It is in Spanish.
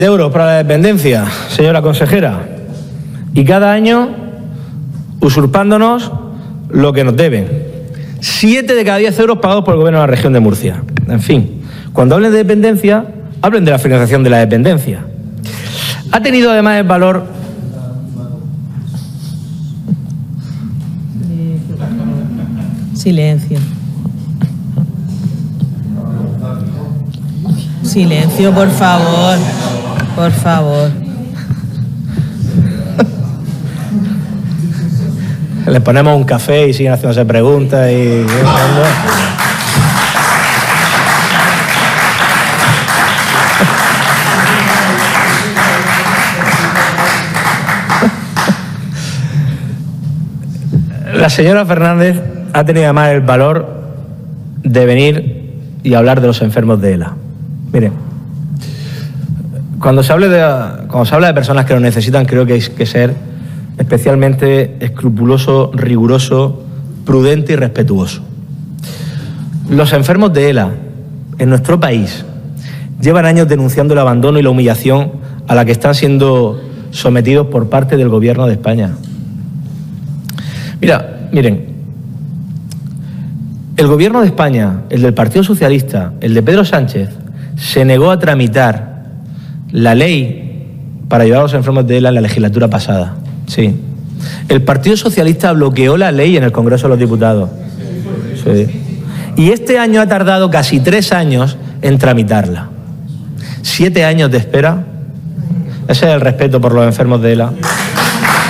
euros para la dependencia, señora consejera, y cada año usurpándonos lo que nos deben. 7 de cada 10 euros pagados por el Gobierno de la región de Murcia. En fin, cuando hablen de dependencia, hablen de la financiación de la dependencia. Ha tenido además el valor... Silencio. Silencio, por favor. Por favor. Les ponemos un café y siguen haciéndose preguntas y... La señora Fernández ha tenido además el valor de venir y hablar de los enfermos de ELA. Miren, cuando se habla de personas que lo necesitan, creo que hay que ser especialmente escrupuloso, riguroso, prudente y respetuoso. Los enfermos de ELA en nuestro país llevan años denunciando el abandono y la humillación a la que están siendo sometidos por parte del Gobierno de España. Miren, el Gobierno de España, el del Partido Socialista, el de Pedro Sánchez, se negó a tramitar la ley para ayudar a los enfermos de ELA en la legislatura pasada. Sí. El Partido Socialista bloqueó la ley en el Congreso de los Diputados. Sí. Y este año ha tardado casi 3 años en tramitarla. 7 años de espera. Ese es el respeto por los enfermos de ELA.